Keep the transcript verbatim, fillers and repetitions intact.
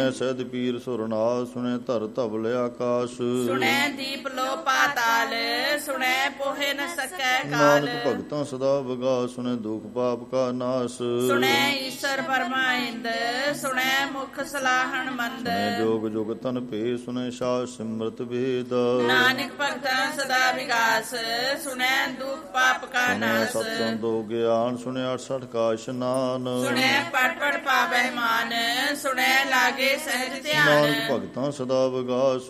ਸਹਿਦ ਪੀਰ ਸੁਰਨਾਥ ਸੁਣੇ ਧਰ ਧਵਲ ਆਕਾਸ਼। ਸੁਣੈ ਦੀਪ ਲੋ ਪਾਤਾਲ ਸੁਣੈ ਪੋਹੇ ਨ ਸਕੈ ਕਾਲ। ਨਾਨਕ ਭਗਤਾਂ ਸਦਾ ਵਿਗਾਸ ਸੁਣੇ ਦੁਖ ਪਾਪ ਕਾ ਨਾਸ। ਸੁਣੈ ਈਸ਼ਰ ਪਰਮਾਇੰਦ ਸੁਣੈ ਮੁਖ ਸਲਾਹਣ ਮੰਦ। ਸੁਣੇ ਜੋਗ ਜੁਗ ਤਨ ਭੇ ਸੁਣੇ ਸਾਧ ਸਿਮਰਤ ਵੇਦ। ਨਾਨਕ ਭਗਤਾਂ ਸਦਾ ਵਿਗਾਸ ਸੁਣੈ ਦੁਖ ਪਾਪ ਕਾ ਨਾਸ। ਸਤ ਸੰਤੋ ਗਿਆਨ ਸੁਣਿਆ ਅਠਸਠ ਕਾ ਇਸ਼ਨਾਨ। ਸੁਣੈ ਪਟ ਪਟ ਪਾਵਹਿ ਮਾਨ ਸੁਣੈ ਲਾਗੇ ਸਹਿਜ ਧਿਆਨ। ਨਾਨਕ ਭਗਤਾਂ ਸਦਾ ਵਿਗਾਸ